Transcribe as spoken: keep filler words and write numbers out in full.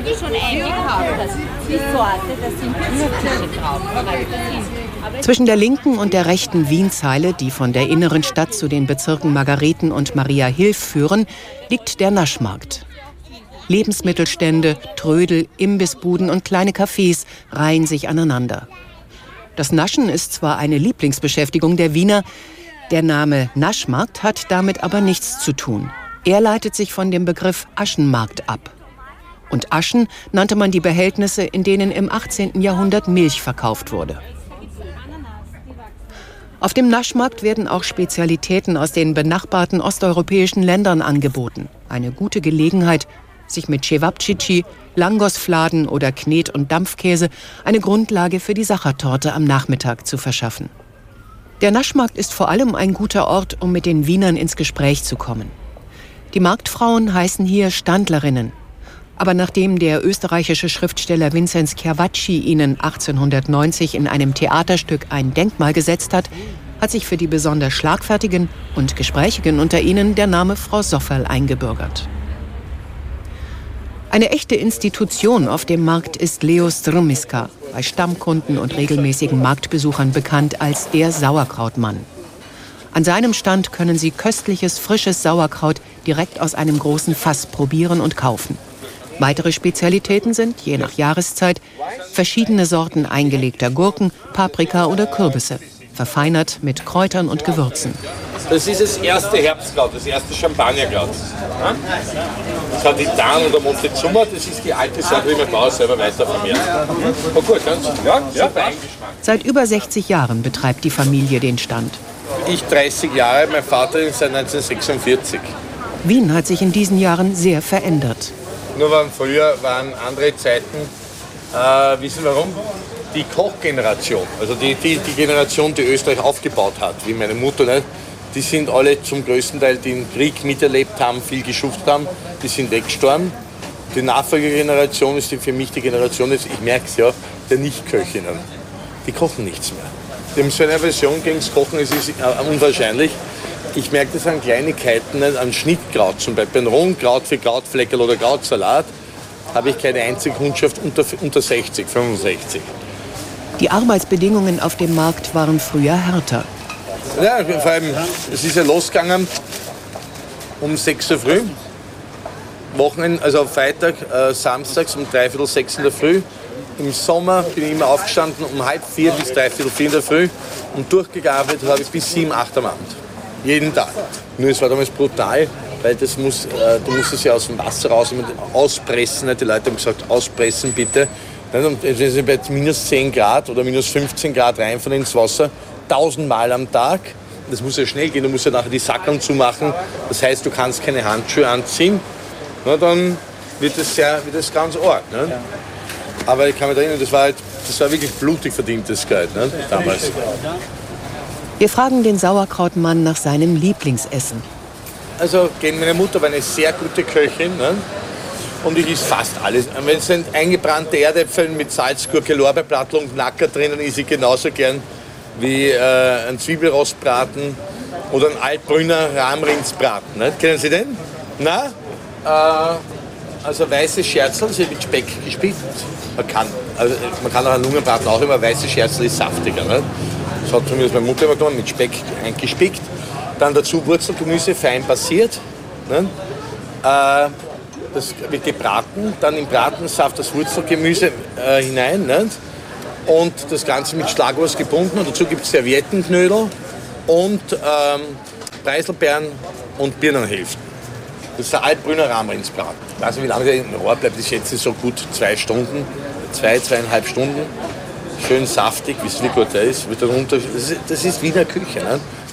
die schon eingekauft. Die Sorte, da sind Pilze drauf. Zwischen der linken und der rechten Wienzeile, die von der inneren Stadt zu den Bezirken Margareten und Maria Hilf führen, liegt der Naschmarkt. Lebensmittelstände, Trödel, Imbissbuden und kleine Cafés reihen sich aneinander. Das Naschen ist zwar eine Lieblingsbeschäftigung der Wiener, der Name Naschmarkt hat damit aber nichts zu tun. Er leitet sich von dem Begriff Aschenmarkt ab. Und Aschen nannte man die Behältnisse, in denen im achtzehnten Jahrhundert Milch verkauft wurde. Auf dem Naschmarkt werden auch Spezialitäten aus den benachbarten osteuropäischen Ländern angeboten. Eine gute Gelegenheit, sich mit Cevapcici, Langosfladen oder Knet- und Dampfkäse eine Grundlage für die Sachertorte am Nachmittag zu verschaffen. Der Naschmarkt ist vor allem ein guter Ort, um mit den Wienern ins Gespräch zu kommen. Die Marktfrauen heißen hier Standlerinnen. Aber nachdem der österreichische Schriftsteller Vinzenz Chiavacci ihnen achtzehnhundertneunzig in einem Theaterstück ein Denkmal gesetzt hat, hat sich für die besonders Schlagfertigen und Gesprächigen unter ihnen der Name Frau Sofferl eingebürgert. Eine echte Institution auf dem Markt ist Leo Strumiska, bei Stammkunden und regelmäßigen Marktbesuchern bekannt als der Sauerkrautmann. An seinem Stand können Sie köstliches, frisches Sauerkraut direkt aus einem großen Fass probieren und kaufen. Weitere Spezialitäten sind, je nach Jahreszeit, verschiedene Sorten eingelegter Gurken, Paprika oder Kürbisse, verfeinert mit Kräutern und Gewürzen. Das ist das erste Herbstkraut, das erste Champagnerkraut. Das hat die Dan oder Montezuma, das ist die alte Sorte, die mein Bauer selber weiter vermehrt. Oh gut, ganz, ja, ja. Seit über sechzig Jahren betreibt die Familie den Stand. Ich dreißig Jahre, mein Vater seit neunzehnhundertsechsundvierzig. Wien hat sich in diesen Jahren sehr verändert. Nur waren früher waren andere Zeiten. Äh, wissen Sie warum? Die Kochgeneration, also die, die, die Generation, die Österreich aufgebaut hat, wie meine Mutter, nicht? Die sind alle zum größten Teil, die den Krieg miterlebt haben, viel geschuftet haben, die sind weggestorben. Die Nachfolgegeneration ist für mich die Generation, ich merke es ja, der Nichtköchinnen. Die kochen nichts mehr. Die haben so eine Aversion gegen das Kochen, es ist unwahrscheinlich. Ich merke das an Kleinigkeiten, an Schnittkraut zum Beispiel, ein Rohnkraut für Krautfleckerl oder Krautsalat, habe ich keine einzige Kundschaft unter, unter sechzig, fünfundsechzig. Die Arbeitsbedingungen auf dem Markt waren früher härter. Ja, vor allem, es ist ja losgegangen um sechs Uhr früh, Wochenende, also am Freitag, äh, samstags um dreiviertel sechs in der Früh. Im Sommer bin ich immer aufgestanden um halb vier bis dreiviertel vier in der Früh und durchgearbeitet habe ich bis sieben, acht am Abend. Jeden Tag. Nur es war damals brutal, weil das muss, äh, du musst es ja aus dem Wasser raus auspressen. Die Leute haben gesagt, auspressen bitte. Und wenn sie bei minus zehn Grad oder minus fünfzehn Grad reinfahren ins Wasser, tausendmal am Tag. Das muss ja schnell gehen, du musst ja nachher die Sackeln zumachen. Das heißt, du kannst keine Handschuhe anziehen. Na, dann wird das, sehr, wird das ganz arg. Ne? Ja. Aber ich kann mich erinnern, das war, halt, das war wirklich blutig verdientes Geld, ne? Damals. Wir fragen den Sauerkrautmann nach seinem Lieblingsessen. Also meine Mutter war eine sehr gute Köchin, ne? Und ich esse fast alles. Wenn es sind eingebrannte Erdäpfel mit Salzgurke, Lorbeerblattl und Knacker drinnen, esse ich genauso gern wie äh, ein Zwiebelrostbraten oder ein Altbrünner Rahmrindsbraten. Ne? Kennen Sie den? Na? Äh, also weiße Scherzel sind mit Speck gespickt. Man kann, also man kann auch einen Lungenbraten auch immer, weiße Scherzel ist saftiger. Ne? Das hat zumindest meine Mutter immer gemacht, mit Speck eingespickt. Dann dazu Wurzelgemüse fein passiert. Ne? Äh, das wird gebraten, dann im Bratensaft das Wurzelgemüse äh, hinein. Ne? Und das Ganze mit Schlagwurst gebunden. Und dazu gibt es Serviettenknödel und ähm, Preiselbeeren und Birnenhälften. Das ist der Altbrünner Rahmrindsbraten. Ich weiß nicht, wie lange der im Rohr bleibt. Ich schätze so gut zwei Stunden, zwei, zweieinhalb Stunden. Schön saftig, wisst ihr, wie gut der ist. Das ist, das ist Wiener Küche. Ne?